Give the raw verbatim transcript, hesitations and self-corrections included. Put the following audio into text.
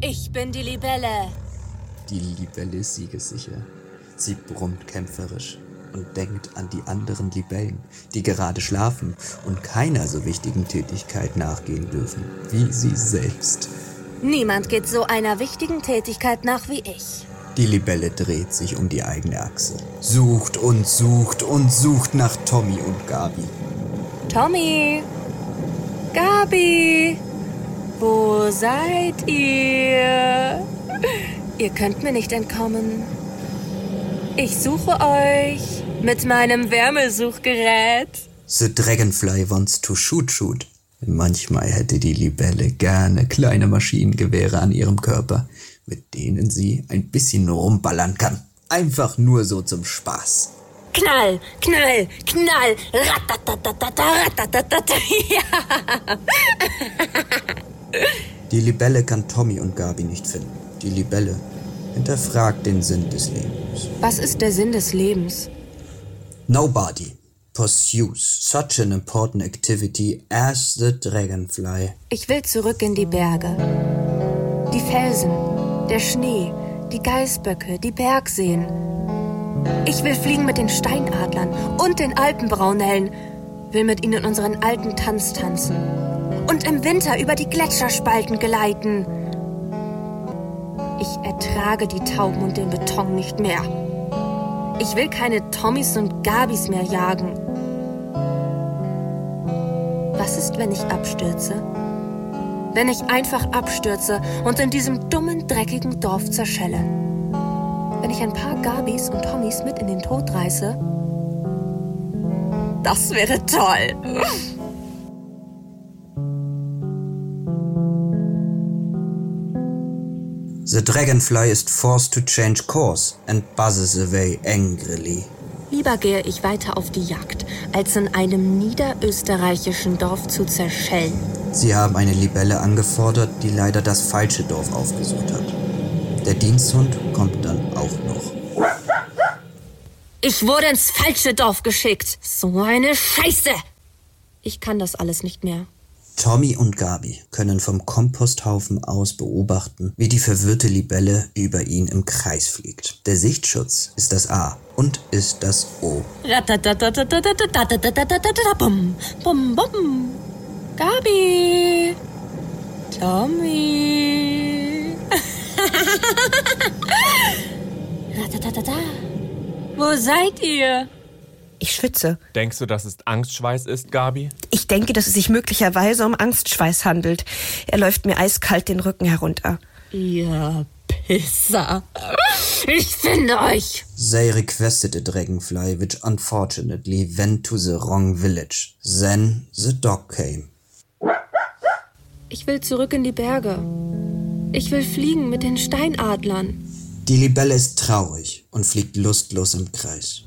Ich bin die Libelle. Die Libelle ist siegessicher. Sie brummt kämpferisch und denkt an die anderen Libellen, die gerade schlafen und keiner so wichtigen Tätigkeit nachgehen dürfen wie sie selbst. Niemand geht so einer wichtigen Tätigkeit nach wie ich. Die Libelle dreht sich um die eigene Achse, sucht und sucht und sucht nach Tommy und Gabi. Tommy, Gabi, wo seid ihr? Ihr könnt mir nicht entkommen. Ich suche euch mit meinem Wärmesuchgerät. The Dragonfly wants to shoot shoot. Manchmal hätte die Libelle gerne kleine Maschinengewehre an ihrem Körper, mit denen sie ein bisschen rumballern kann. Einfach nur so zum Spaß. Knall, knall, knall. Ratatatata, ratatatata. Ja. Die Libelle kann Tommy und Gabi nicht finden. Die Libelle hinterfragt den Sinn des Lebens. Was ist der Sinn des Lebens? Nobody pursues such an important activity as the Dragonfly. Ich will zurück in die Berge. Die Felsen, der Schnee, die Geißböcke, die Bergseen. Ich will fliegen mit den Steinadlern und den Alpenbraunellen. Will mit ihnen unseren alten Tanz tanzen. Und im Winter über die Gletscherspalten gleiten. Ich ertrage die Tauben und den Beton nicht mehr. Ich will keine Tommys und Gabis mehr jagen. Was ist, wenn ich abstürze? Wenn ich einfach abstürze und in diesem dummen, dreckigen Dorf zerschelle? Wenn ich ein paar Gabis und Tommys mit in den Tod reiße? Das wäre toll. The Dragonfly is forced to change course and buzzes away angrily. Lieber gehe ich weiter auf die Jagd, als in einem niederösterreichischen Dorf zu zerschellen. Sie haben eine Libelle angefordert, die leider das falsche Dorf aufgesucht hat. Der Diensthund kommt dann auch noch. Ich wurde ins falsche Dorf geschickt. So eine Scheiße! Ich kann das alles nicht mehr. Tommy und Gabi können vom Komposthaufen aus beobachten, wie die verwirrte Libelle über ihn im Kreis fliegt. Der Sichtschutz ist das A und ist das O. Bum, bum, bum. Gabi, Tommy. Wo seid ihr? Ich schwitze. Denkst du, dass es Angstschweiß ist, Gabi? Ich denke, dass es sich möglicherweise um Angstschweiß handelt. Er läuft mir eiskalt den Rücken herunter. Ihr Pisser. Ich finde euch. They requested a dragonfly which unfortunately went to the wrong village. Then the dog came. Ich will zurück in die Berge. Ich will fliegen mit den Steinadlern. Die Libelle ist traurig und fliegt lustlos im Kreis.